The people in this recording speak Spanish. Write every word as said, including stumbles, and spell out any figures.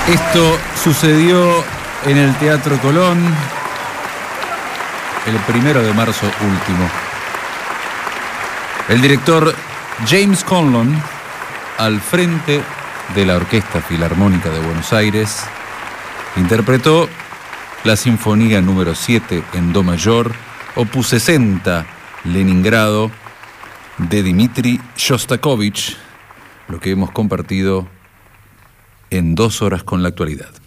Esto sucedió en el Teatro Colón el primero de marzo último. El director James Conlon, al frente de la Orquesta Filarmónica de Buenos Aires, interpretó la Sinfonía número siete en Do mayor, opus sesenta, Leningrado, de Dmitri Shostakovich, lo que hemos compartido en Dos Horas con la Actualidad.